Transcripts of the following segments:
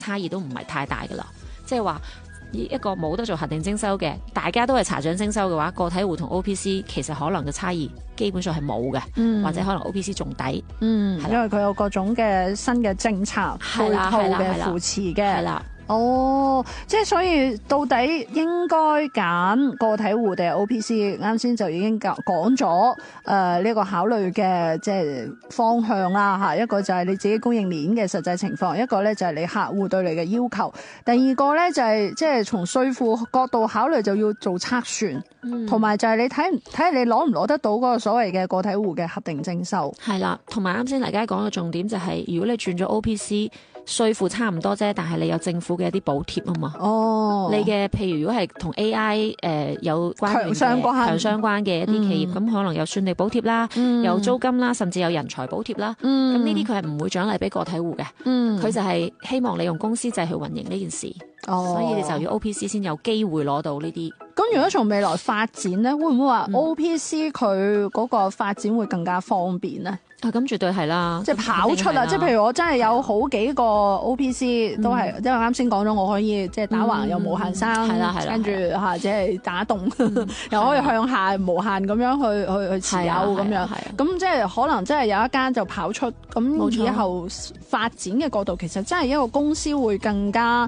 差異都唔係太大噶啦。即係話一個冇得做核定徵收嘅，大家都係查準徵收嘅話，個體戶同 OPC 其實可能嘅差異基本上係冇嘅，或者可能 OPC 仲抵。因為佢有各種嘅新嘅政策配套嘅扶持嘅。係啦。即係所以到底應該揀個體戶定係 OPC？ 啱先就已經講咗呢個考慮嘅即係方向啦嚇。一個就係你自己供應鏈嘅實際情況，一個咧就係你客戶對你嘅要求，第二個咧就係即係從稅負角度考慮就要做測算，同埋就係你睇下你攞唔攞得到嗰個所謂嘅個體戶嘅核定徵收。 係啦，同埋啱先大家講嘅重點就係，如果你轉咗 OPC。稅負差唔多啫，但係你有政府嘅一啲補貼啊嘛。你嘅譬如如果係同 AI 有強相關嘅一啲企業，咁可能有算力補貼啦，有租金啦，甚至有人才補貼啦。咁呢啲佢係唔會獎勵俾個體戶嘅。佢就係希望你用公司制去運營呢件事。所以你就要 OPC 先有機會攞到呢啲。 咁如果從未來發展咧，會唔會話 OPC 佢嗰個發展會更加方便咧？ 咁絕對係啦， 即係跑出啦！即係譬如我真係有好幾個 OPC 都係，因為啱先講咗我可以即係打橫又無限生，跟住嚇即係打洞，又可以向下無限咁樣去持有咁樣。咁即係可能真係有一間就跑出，咁以後發展嘅角度其實真係一個公司會更加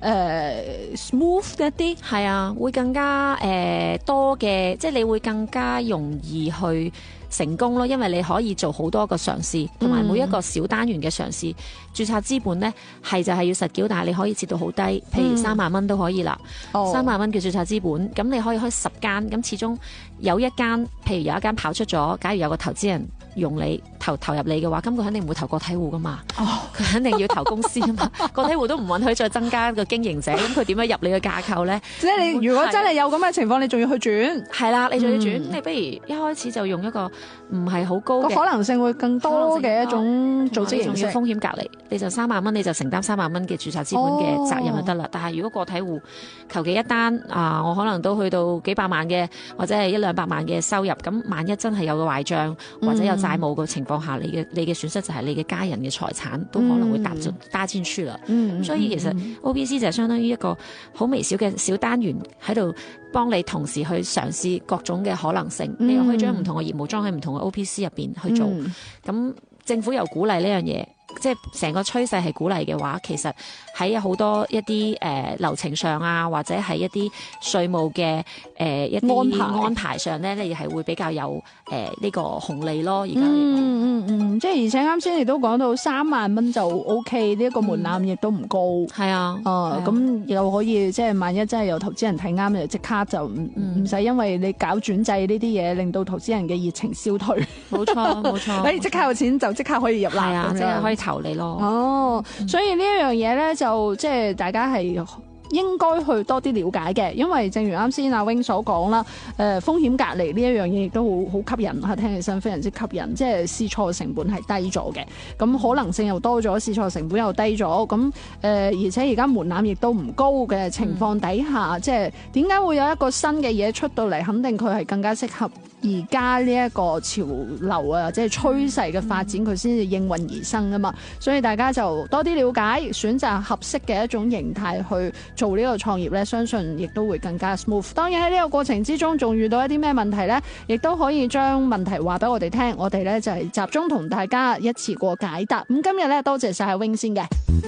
smooth 一啲。係啊，會更加多嘅，即係你會更加容易去成功咯，因為你可以做好多個嘗試，同埋每一個小單元嘅嘗試，註冊資本呢係就係要實繳，但係你可以設到好低，譬如3萬蚊都可以啦。3萬蚊叫註冊資本，咁你可以開10間，咁始終有一間，譬如有一間跑出咗，假如有個投資人用你投入你嘅話，咁佢肯定唔會投個體戶噶嘛，佢肯定要投公司啊嘛。個體戶都唔允許再增加個經營者，咁佢點樣入你嘅架構呢？即係你如果真係有咁嘅情況，你仲要去轉，係啦，你仲要轉，你不如一開始就用一個唔係好高嘅，可能性會更多嘅一種組織形式，風險隔離，你就3萬蚊，你就承擔3萬蚊嘅註冊資本嘅責任就得啦。但係如果個體戶求其一單我可能都去到幾百萬嘅，或者係100-200萬嘅收入，咁萬一真係有個壞帳或者有債務嘅情況下，你嘅損失就係你嘅家人嘅財產都可能會搭進出啦。所以其實 OPC 就係相當於一個好微小嘅小單元喺度幫你同時去嘗試各種嘅可能性，你又可以將唔同嘅業務裝喺唔同嘅 OPC 入邊去做。咁政府又鼓勵呢樣嘢，即係成個趨勢係鼓勵嘅話，其實喺好多一啲流程上啊，或者係一啲稅務嘅一啲安排上咧，你係會比較有呢個紅利咯。而家即係而且啱先亦都講到3萬蚊就 OK， 呢一個門檻亦都唔高。係啊，咁又可以即係萬一真係有投資人睇啱，就即刻就唔使因為你搞轉制呢啲嘢，令到投資人嘅熱情消退。冇錯冇錯，你即刻有錢就即刻可以入啦，係啊，即係可以投你咯。所以呢一樣嘢咧，就即係大家係應該去多啲了解嘅，因為正如啱先阿 Wing 所講啦，風險隔離呢一樣嘢亦都好吸引嚇，聽起身非常之吸引，即係試錯成本係低咗嘅，咁可能性又多咗，試錯成本又低咗，咁而且而家門檻亦都唔高嘅情況底下，即係點解會有一個新嘅嘢出到嚟？肯定佢係更加適合而家呢一個潮流啊，即係趨勢嘅發展，佢先至應運而生啊嘛。所以大家就多啲了解，選擇合適嘅一種形態去做呢個創業咧，相信亦都會更加 smooth。當然喺呢個過程之中，仲遇到一啲咩問題咧，亦都可以將問題話俾我哋聽，我哋咧就係集中同大家一次過解答。咁今日咧，多謝晒阿 Wing 先嘅。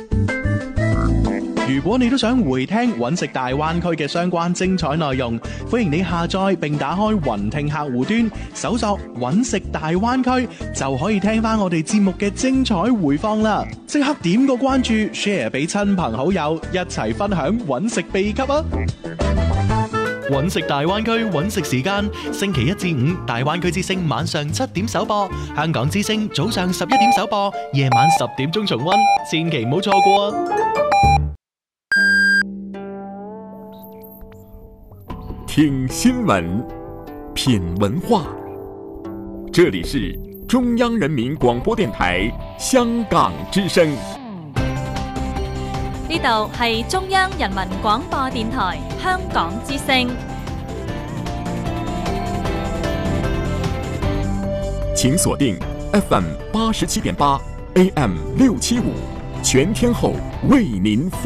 如果你都想回聽揾食大灣區嘅相關精彩內容，歡迎你下載並打開雲聽客戶端，搜索揾食大灣區，就可以聽翻我哋節目嘅精彩回放啦！即刻點個關注 ，share 俾親朋好友，一齊分享揾食秘笈啊！揾食大灣區揾食時間，星期一至五大灣區之聲晚上7點首播，香港之聲早上11點首播，夜晚10點鐘重溫，千祈唔好錯過啊！ 聽新聞，品文化，這裡是中央人民廣播電台香港之聲。 呢度係中央人民廣播電台香港之聲。 請鎖定 FM 87.8 AM 675 全天候为您服务。